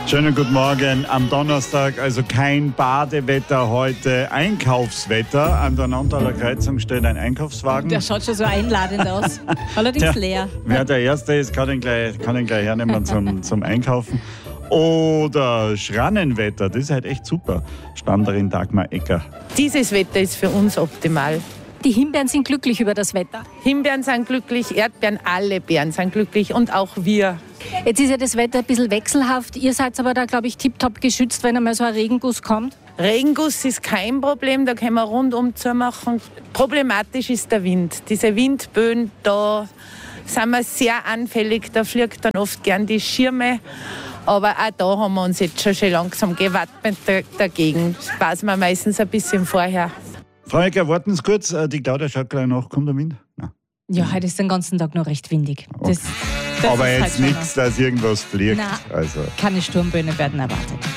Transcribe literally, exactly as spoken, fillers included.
Schönen guten Morgen am Donnerstag, also kein Badewetter heute, Einkaufswetter. An der Nantaler Kreuzung steht ein Einkaufswagen. Der schaut schon so einladend aus, allerdings der, leer. Wer der Erste ist, kann ihn gleich, kann ihn gleich hernehmen zum, zum Einkaufen. Oder Schrannenwetter, das ist halt echt super. Standerin Dagmar Ecker. Dieses Wetter ist für uns optimal. Die Himbeeren sind glücklich über das Wetter. Himbeeren sind glücklich, Erdbeeren, alle Beeren sind glücklich und auch wir. Jetzt ist ja das Wetter ein bisschen wechselhaft. Ihr seid aber da, glaube ich, tiptop geschützt, wenn einmal so ein Regenguss kommt. Regenguss ist kein Problem, da können wir rundum zumachen. Problematisch ist der Wind. Diese Windböen, da sind wir sehr anfällig. Da fliegt dann oft gern die Schirme. Aber auch da haben wir uns jetzt schon, schon langsam gewappnet dagegen. Das weiß man meistens ein bisschen vorher. Frau Ecker, warten Sie kurz. Die Claudia schaut gleich nach. Kommt der Wind? Nein. Ja, heute ist den ganzen Tag noch recht windig. Das, okay. das Aber ist jetzt halt nichts, dass irgendwas fliegt. Nein, also. keine Sturmböen werden erwartet.